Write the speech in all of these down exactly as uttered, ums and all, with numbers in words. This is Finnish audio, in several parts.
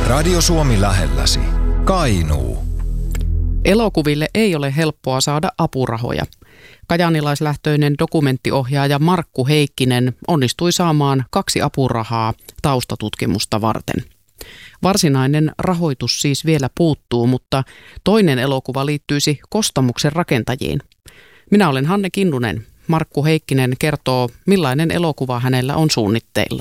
Radio Suomi lähelläsi. Kainuu. Elokuville ei ole helppoa saada apurahoja. Kajaanilaislähtöinen dokumenttiohjaaja Markku Heikkinen onnistui saamaan kaksi apurahaa taustatutkimusta varten. Varsinainen rahoitus siis vielä puuttuu, mutta toinen elokuva liittyisi Kostamuksen rakentajiin. Minä olen Hanne Kinnunen. Markku Heikkinen kertoo, millainen elokuva hänellä on suunnitteilla.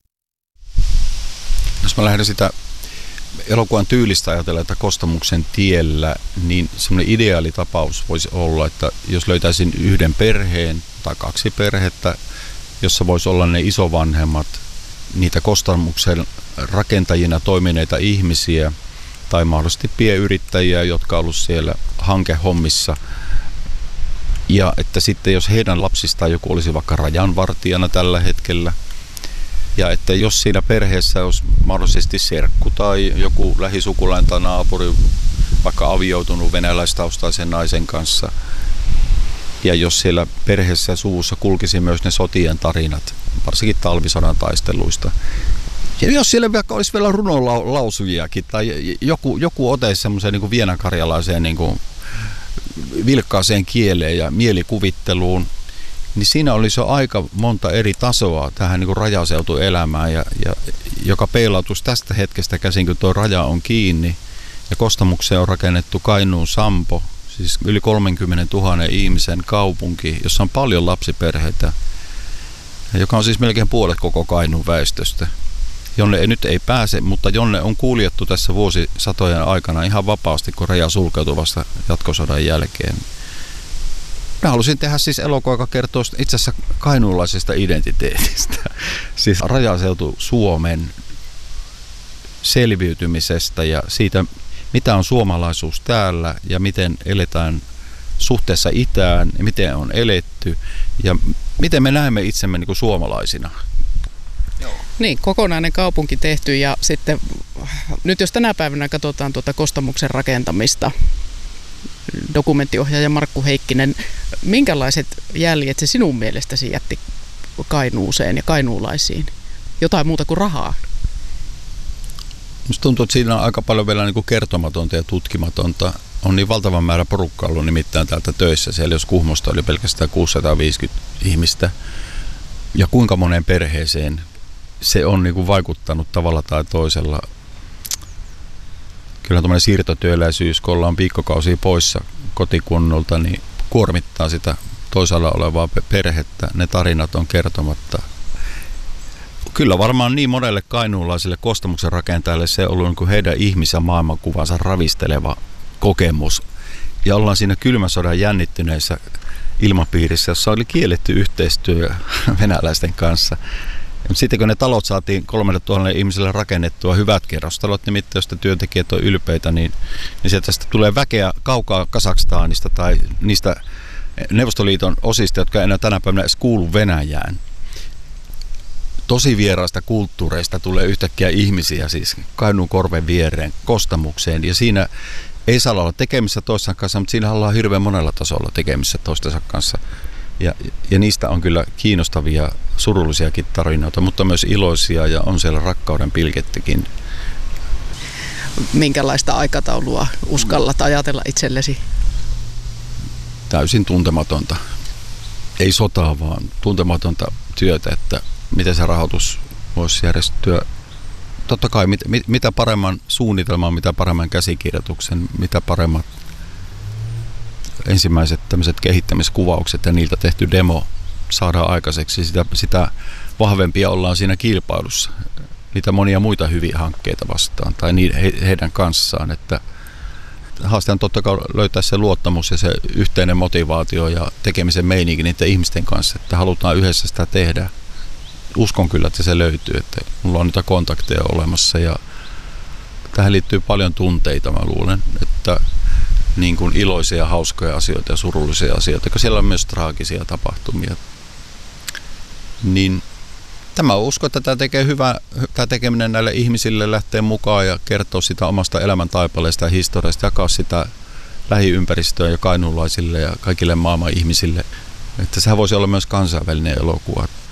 Jos mä lähden sitä elokuvan tyylistä ajatella, että Kostamuksen tiellä, niin semmoinen ideaalitapaus voisi olla, että jos löytäisin yhden perheen tai kaksi perhettä, jossa voisi olla ne isovanhemmat, niitä Kostamuksen rakentajina toimineita ihmisiä tai mahdollisesti pienyrittäjiä, jotka on ollut siellä hankehommissa. Ja että sitten jos heidän lapsistaan joku olisi vaikka rajanvartijana tällä hetkellä, ja että jos siinä perheessä olisi mahdollisesti serkku tai joku lähisukulainen tai naapuri, vaikka avioitunut venäläistaustaisen naisen kanssa, ja jos siellä perheessä ja suvussa kulkisi myös ne sotien tarinat, varsinkin talvisodan taisteluista, ja jos siellä vaikka olisi vielä runolausujiakin tai joku, joku ote semmoiseen niin kuin vienankarjalaiseen niin kuin vilkkaaseen kieleen ja mielikuvitteluun, niin siinä olisi jo aika monta eri tasoa tähän niin kuin rajaseutuelämään, ja, ja, joka peilautuisi tästä hetkestä käsin, kun tuo raja on kiinni. Ja Kostamukseen on rakennettu Kainuun Sampo, siis yli kolmekymmentätuhatta ihmisen kaupunki, jossa on paljon lapsiperheitä, joka on siis melkein puolet koko Kainuun väestöstä, jonne ei, nyt ei pääse, mutta jonne on kuljettu tässä vuosisatojen aikana ihan vapaasti, kun raja sulkeutui vasta jatkosodan jälkeen. Mä halusin tehdä siis elokuva, joka kertoo itse asiassa kainuulaisesta identiteetistä, siis rajaseutu Suomen selviytymisestä ja siitä, mitä on suomalaisuus täällä ja miten eletään suhteessa itään ja miten on eletty ja miten me näemme itsemme niin kuin suomalaisina. Joo. Niin, kokonainen kaupunki tehty, ja sitten nyt jos tänä päivänä katsotaan tuota Kostamuksen rakentamista, dokumenttiohjaaja Markku Heikkinen, minkälaiset jäljet se sinun mielestäsi jätti Kainuuseen ja kainuulaisiin? Jotain muuta kuin rahaa? Minusta tuntuu, että siinä on aika paljon vielä niin kuin kertomatonta ja tutkimatonta. On niin valtavan määrä porukkaa ollut nimittäin täältä töissä. Siellä jos Kuhmosta oli pelkästään kuusisataaviisikymmentä ihmistä. Ja kuinka monen perheeseen se on niin kuin vaikuttanut tavalla tai toisella. Kyllä tuommoinen siirtotyöläisyys, kun ollaan viikkokausia poissa kotikunnulta, niin kuormittaa sitä toisaalla olevaa perhettä. Ne tarinat on kertomatta. Kyllä varmaan niin monelle kainuulaisille Kostamuksen rakentajalle se on ollut niin kuin heidän ihmis- ja maailmankuvansa ravisteleva kokemus. Ja ollaan siinä kylmän sodan jännittyneessä ilmapiirissä, jossa oli kielletty yhteistyö venäläisten kanssa. Sitten kun ne talot saatiin kolmetuhatta ihmiselle rakennettua, hyvät kerrostalot nimittäin, joista työntekijät on ylpeitä, niin, niin sieltä tästä tulee väkeä kaukaa Kazakstanista tai niistä Neuvostoliiton osista, jotka ei enää tänä päivänä edes kuulu Venäjään. Tosi vieraista kulttuureista tulee yhtäkkiä ihmisiä siis Kainuun korven viereen, Kostamukseen, ja siinä ei saa olla tekemissä toistensa kanssa, mutta siinä ollaan hirveän monella tasolla tekemissä toistensa kanssa. Ja, ja niistä on kyllä kiinnostavia, surullisiakin tarinoita, mutta myös iloisia, ja on siellä rakkauden pilkettikin. Minkälaista aikataulua uskallat ajatella itsellesi? Täysin tuntematonta. Ei sotaa, vaan tuntematonta työtä, että miten se rahoitus voisi järjestyä. Totta kai mit, mit, mitä paremman suunnitelman, mitä paremman käsikirjoituksen, mitä paremmat ensimmäiset tämmöiset kehittämiskuvaukset ja niiltä tehty demo saadaan aikaiseksi, sitä, sitä vahvempia ollaan siinä kilpailussa. Niitä monia muita hyviä hankkeita vastaan tai niiden, he, heidän kanssaan. Että haaste on totta kai löytää se luottamus ja se yhteinen motivaatio ja tekemisen meininki niiden ihmisten kanssa, että halutaan yhdessä sitä tehdä. Uskon kyllä, että se löytyy, että mulla on niitä kontakteja olemassa, ja tähän liittyy paljon tunteita, mä luulen, että niin kuin iloisia, hauskoja asioita ja surullisia asioita, koska siellä on myös traagisia tapahtumia. Niin tämä usko, että tämä tekee hyvää, tämä tekeminen näille ihmisille lähtee mukaan ja kertoo sitä omasta elämäntaipaleesta ja historiasta, jakaa sitä lähiympäristöön ja kainuulaisille ja kaikille maailman ihmisille. Että sehän voisi olla myös kansainvälinen elokuva.